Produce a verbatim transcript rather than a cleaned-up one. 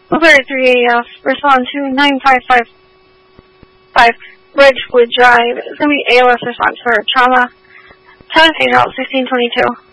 thirty-three A F, respond to nine five five five Ridgewood Drive. It's going to be A L S response for trauma. Time page out sixteen twenty-two.